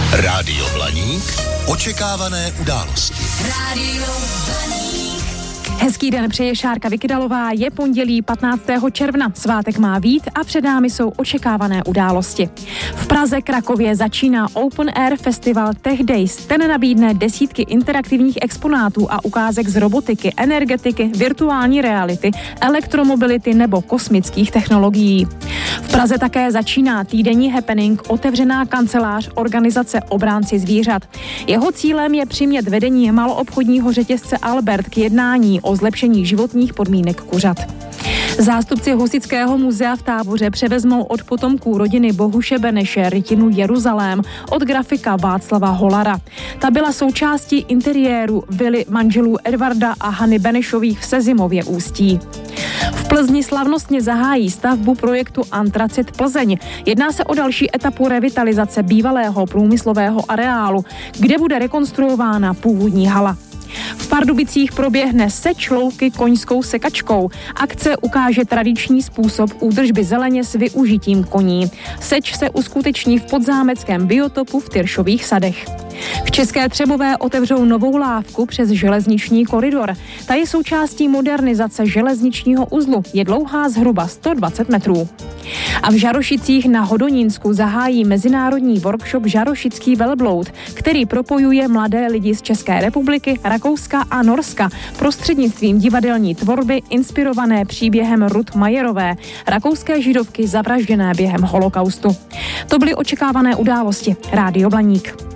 Rádio Blaník. Očekávané události. Rádio Blaník. Hezký den přeje Šárka Vykydalová, je pondělí 15. června, svátek má být a před námi jsou očekávané události. V Praze Krakově začíná Open Air festival Tech Days. Ten nabídne desítky interaktivních exponátů a ukázek z robotiky, energetiky, virtuální reality, elektromobility nebo kosmických technologií. V Praze také začíná týdenní happening Otevřená kancelář organizace Obránci zvířat. Jeho cílem je přimět vedení maloobchodního řetězce Albert k jednání o zlepšení životních podmínek kuřat. Zástupci Husitského muzea v Táboře převezmou od potomků rodiny Bohuše Beneše rytinu Jeruzalém od grafika Václava Holara. Ta byla součástí interiéru vily manželů Edvarda a Hany Benešových v Sezimově Ústí. V Plzni slavnostně zahájí stavbu projektu Antracit Plzeň. Jedná se o další etapu revitalizace bývalého průmyslového areálu, kde bude rekonstruována původní hala. V Pardubicích proběhne seč louky koňskou sekačkou. Akce ukáže tradiční způsob údržby zeleně s využitím koní. Seč se uskuteční v podzámeckém biotopu v Tyršových sadech. V České Třebové otevřou novou lávku přes železniční koridor. Ta je součástí modernizace železničního uzlu. Je dlouhá zhruba 120 metrů. A v Žarošicích na Hodonínsku zahájí mezinárodní workshop Žarošický velbloud, který propojuje mladé lidi z České republiky, Rakouska a Norska prostřednictvím divadelní tvorby inspirované příběhem Ruth Majerové, rakouské židovky zavražděné během holokaustu. To byly očekávané události. Rádio Blaník.